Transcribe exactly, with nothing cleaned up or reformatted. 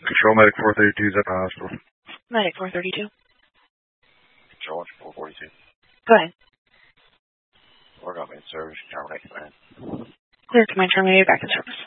Control Medic four thirty-two is at the hospital. Medic four thirty-two. Control four forty-two. Go ahead. We're going to be in service. Terminate command. Clear command terminated. Back in service.